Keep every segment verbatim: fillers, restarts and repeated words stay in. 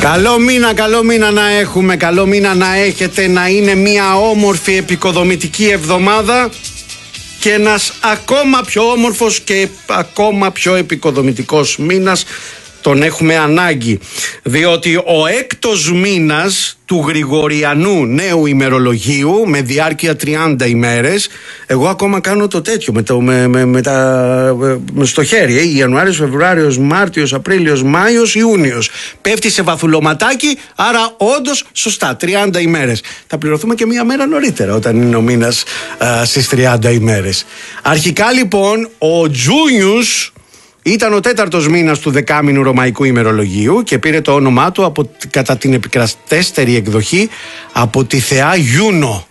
Καλό μήνα, καλό μήνα να έχουμε, καλό μήνα να έχετε, να είναι μια όμορφη επικοδομητική εβδομάδα και ένας ακόμα πιο όμορφος και ακόμα πιο επικοδομητικός μήνας. Τον έχουμε ανάγκη, διότι ο έκτος μήνας του Γρηγοριανού νέου ημερολογίου με διάρκεια τριάντα ημέρες, εγώ ακόμα κάνω το τέτοιο με το, με, με, με τα, με στο χέρι, ε, Ιανουάριος, Φεβρουάριος, Μάρτιος, Απρίλιος, Μάιος, Ιούνιος. Πέφτει σε βαθουλωματάκι, άρα όντως σωστά τριάντα ημέρες. Θα πληρωθούμε και μία μέρα νωρίτερα όταν είναι ο μήνας α, στις τριάντα ημέρες. Αρχικά λοιπόν ο Τζούνιους ήταν ο τέταρτος μήνας του δεκάμηνου ρωμαϊκού ημερολογίου και πήρε το όνομά του από, κατά την επικρατέστερη εκδοχή από τη θεά Γιούνο,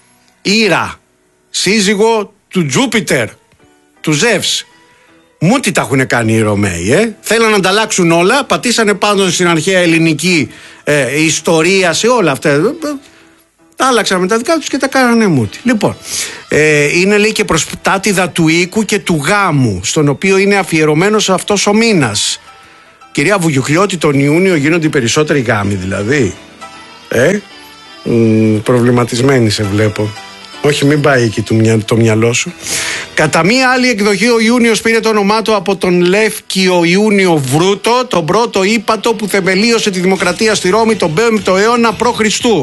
Ήρα, σύζυγο του Τζούπιτερ, του Ζεύς. Μου τι τα έχουν κάνει οι Ρωμαίοι, ε? Θέλαν να ανταλλάξουν όλα, πατήσανε πάνω στην αρχαία ελληνική ε, ιστορία, σε όλα αυτά. Τα άλλαξαν με τα δικά τους και τα κάνανε μούτι. Λοιπόν, ε, είναι λέει και προστάτηδα του οίκου και του γάμου, στον οποίο είναι αφιερωμένος αυτός ο μήνας. Κυρία Βουγιουκλιώτη, τον Ιούνιο γίνονται οι περισσότεροι γάμοι δηλαδή. Ε, μ, προβληματισμένη σε βλέπω. Όχι, μην πάει εκεί το, μυα, το μυαλό σου. Κατά μία άλλη εκδοχή ο Ιούνιος πήρε το όνομά του από τον Λεύκιο Ιούνιο Βρούτο, τον πρώτο ύπατο που θεμελίωσε τη δημοκρατία στη Ρώμη τον πέμπτο αιώνα π.Χ.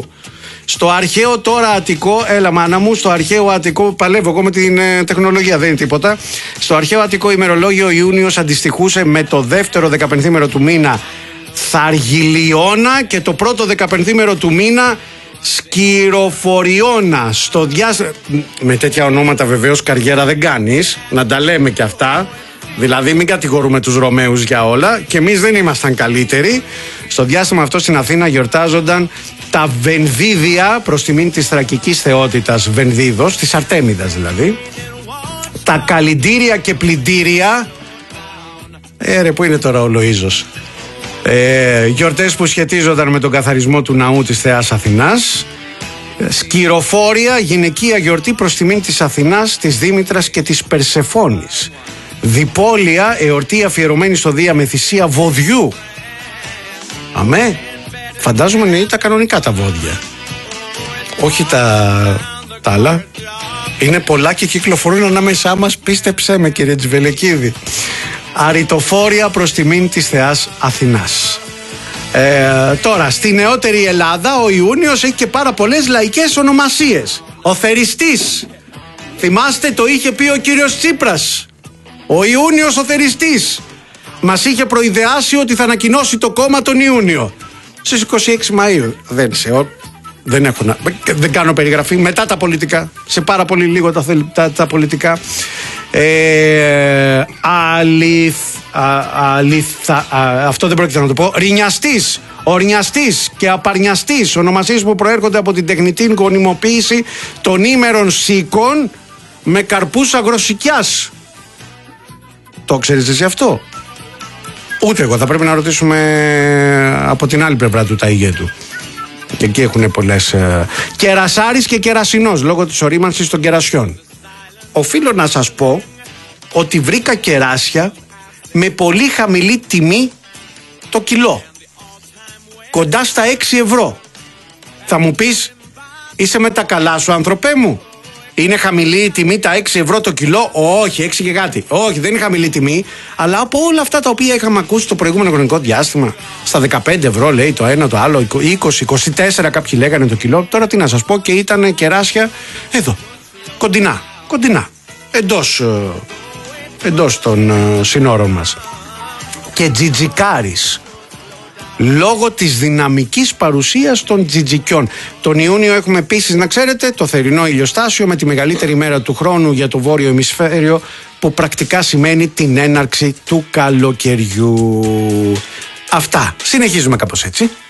Στο αρχαίο τώρα Αττικό, έλα μάνα μου, στο αρχαίο Αττικό, παλεύω εγώ με την ε, τεχνολογία, δεν είναι τίποτα. Στο αρχαίο Αττικό ημερολόγιο ο Ιούνιος αντιστοιχούσε με το δεύτερο δεκαπενθήμερο του μήνα Θαργιλιώνα και το πρώτο δεκαπενθήμερο του μήνα Σκυροφοριώνα. Στο διάστημα. Με τέτοια ονόματα βεβαίως καριέρα δεν κάνεις, να τα λέμε και αυτά. Δηλαδή μην κατηγορούμε τους Ρωμαίους για όλα και εμείς δεν ήμασταν καλύτεροι. Στο διάστημα αυτό στην Αθήνα γιορτάζονταν τα Βενδίδια προς τιμήν της θρακικής θεότητας Βενδίδος, της Αρτέμιδας δηλαδή. Τα Καλλιντήρια και Πλυντήρια. Ε ρε, πού είναι τώρα ο Λοΐζος. Ε, γιορτές που σχετίζονταν με τον καθαρισμό του ναού της θεάς Αθηνάς. Σκυροφόρια, γυναικεία γιορτή προς τιμήν της Αθηνάς, της Δήμητρας και της Περσεφόνης. Διπόλια, εορτή αφιερωμένη στο Δία με θυσία βοδιού. Αμέ, φαντάζομαι είναι τα κανονικά τα βόδια, όχι τα, τα άλλα. Είναι πολλά και κυκλοφορούν ανάμεσά μας, πίστεψέ με κύριε Τζιβελεκίδη. Αριτοφόρια προς τιμήν της θεάς Αθηνάς. ε, Τώρα στη νεότερη Ελλάδα ο Ιούνιος έχει και πάρα πολλές λαϊκές ονομασίες. Ο Θεριστής, θυμάστε το είχε πει ο κύριος Τσίπρας. Ο Ιούνιος ο Θεριστής μας είχε προειδεάσει ότι θα ανακοινώσει το κόμμα τον Ιούνιο στις είκοσι έξι Μαΐου. Δεν ξέρω, δεν, έχω να, δεν κάνω περιγραφή. Μετά τα πολιτικά, σε πάρα πολύ λίγο τα, τα, τα πολιτικά. ε, αληθ, α, αληθα, α, Αυτό δεν πρόκειται να το πω. Ρινιαστής, ορνιαστής και απαρνιαστής, ονομασίες που προέρχονται από την τεχνητή γονιμοποίηση των ήμερων σίκων με καρπούς αγροσικιάς. Το ξέρεις εσύ αυτό? Ούτε εγώ. Θα πρέπει να ρωτήσουμε από την άλλη πλευρά του Ταΐγετου. Και εκεί έχουν πολλές. Ε... Κερασάρης και κερασινός, λόγω της ορίμανσης των κερασιών. Οφείλω να σας πω ότι βρήκα κεράσια με πολύ χαμηλή τιμή το κιλό. Κοντά στα έξι ευρώ. Θα μου πεις, είσαι με τα καλά σου άνθρωπέ μου? Είναι χαμηλή η τιμή τα έξι ευρώ το κιλό? Όχι, έξι και κάτι. Όχι, δεν είναι χαμηλή τιμή. Αλλά από όλα αυτά τα οποία είχαμε ακούσει το προηγούμενο χρονικό διάστημα, στα δεκαπέντε ευρώ λέει το ένα, το άλλο, είκοσι, είκοσι τέσσερα κάποιοι λέγανε το κιλό. Τώρα τι να σας πω, και ήταν κεράσια εδώ, κοντινά, κοντινά, εντός, εντός των συνόρων μας. Και τζιτζικάρης, λόγω της δυναμικής παρουσίας των τζιτζικιών. Τον Ιούνιο έχουμε επίσης, να ξέρετε, το θερινό ηλιοστάσιο με τη μεγαλύτερη μέρα του χρόνου για το βόρειο ημισφαίριο, που πρακτικά σημαίνει την έναρξη του καλοκαιριού. Αυτά. Συνεχίζουμε κάπως έτσι.